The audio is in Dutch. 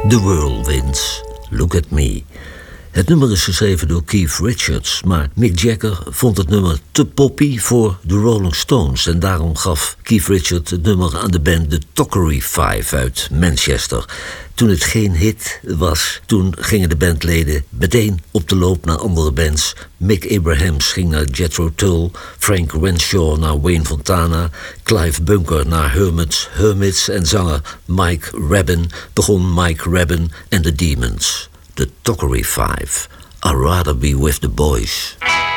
The Whirlwinds, Look at Me. Het nummer is geschreven door Keith Richards, maar Mick Jagger vond het nummer te poppy voor de Rolling Stones. En daarom gaf Keith Richards het nummer aan de band The Tockery Five uit Manchester. Toen het geen hit was, toen gingen de bandleden meteen op de loop naar andere bands. Mick Abrahams ging naar Jethro Tull, Frank Renshaw naar Wayne Fontana, Clive Bunker naar Hermits en zanger Mike Rabin begon Mike Rabin en The Demons. The Tockery Five, I'd rather be with the boys.